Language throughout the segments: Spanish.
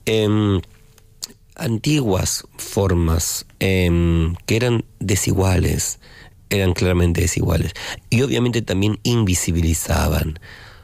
antiguas formas que eran desiguales, eran claramente desiguales. Y obviamente también invisibilizaban,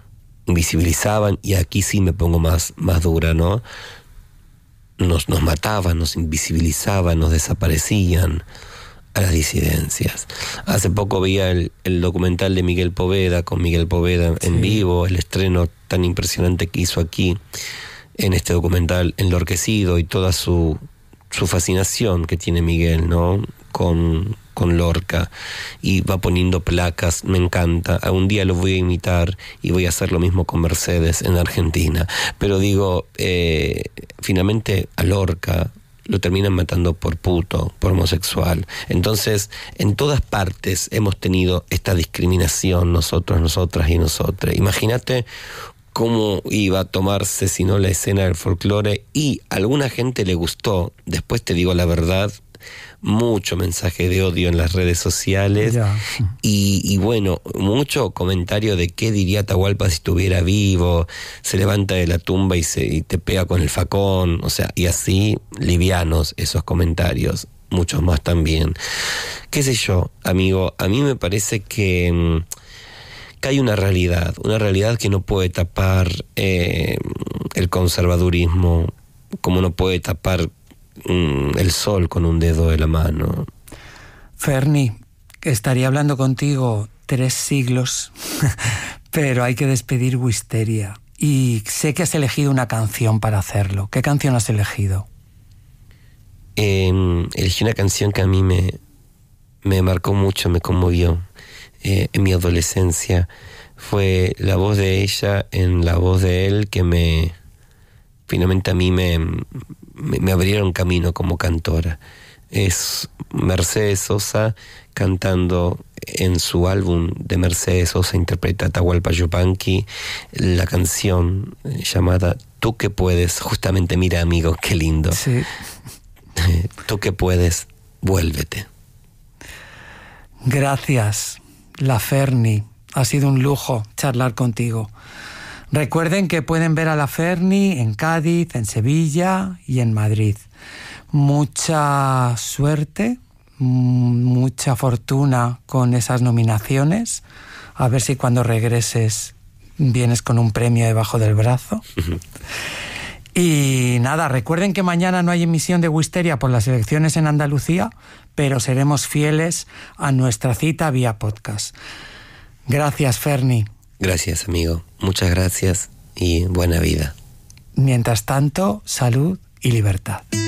y aquí sí me pongo más dura, ¿no? Nos mataban, nos invisibilizaban, nos desaparecían a las disidencias. Hace poco veía el documental de Miguel Poveda, con Miguel Poveda en vivo, el estreno tan impresionante que hizo aquí en este documental, Enlorquecido, y toda su fascinación que tiene Miguel, ¿no? Con Lorca, y va poniendo placas, me encanta. Algún día lo voy a imitar y voy a hacer lo mismo con Mercedes en Argentina. Pero digo, finalmente a Lorca lo terminan matando por puto, por homosexual. Entonces, en todas partes hemos tenido esta discriminación, nosotros, nosotras y nosotras. Imagínate cómo iba a tomarse, si no, la escena del folclore, y a alguna gente le gustó. Después te digo la verdad, mucho mensaje de odio en las redes sociales, y bueno, mucho comentario de qué diría Atahualpa si estuviera vivo, se levanta de la tumba y te pega con el facón, o sea, y así, livianos esos comentarios, muchos más también. Qué sé yo, amigo, a mí me parece que hay una realidad que no puede tapar el conservadurismo, como no puede tapar el sol con un dedo de la mano. Ferni, estaría hablando contigo 3 siglos, pero hay que despedir Wisteria. Y sé que has elegido una canción para hacerlo. ¿Qué canción has elegido? Elegí una canción que a mí me marcó mucho, me conmovió en mi adolescencia. Fue la voz de ella en la voz de él que finalmente a mí me abrieron camino como cantora. Es Mercedes Sosa cantando en su álbum de Mercedes Sosa, interpreta Atahualpa Yupanqui, la canción llamada Tú que puedes. Justamente, mira, amigo, qué lindo. Sí. Tú que puedes, vuélvete. Gracias, La Ferni. Ha sido un lujo charlar contigo. Recuerden que pueden ver a La Ferni en Cádiz, en Sevilla y en Madrid. Mucha suerte, mucha fortuna con esas nominaciones. A ver si cuando regreses vienes con un premio debajo del brazo. Y nada, recuerden que mañana no hay emisión de Wisteria por las elecciones en Andalucía, pero seremos fieles a nuestra cita vía podcast. Gracias, Ferni. Gracias, amigo. Muchas gracias y buena vida. Mientras tanto, salud y libertad.